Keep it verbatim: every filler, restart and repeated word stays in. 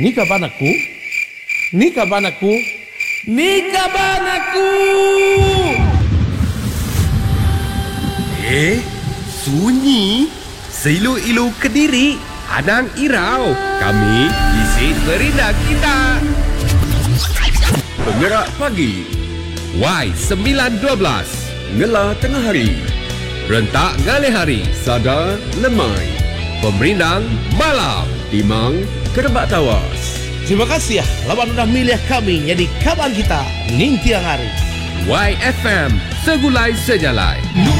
Ni kapan aku? Ni kapan aku? Ni kapan aku? Eh, sunyi. Seilu-ilu Kediri, Hadang Irau. Kami isi berindah kita. Penggerak pagi, Y sembilan dua belas. Ngela tengah hari, Rentak Ngalih Hari. Sada lemai, Pemerindang Malam. Timang kerebak tawas. Terima kasih ya, lawan udah milih kami jadi kawan kita Ning Tiang Hari. Y F M, segulai sejalai.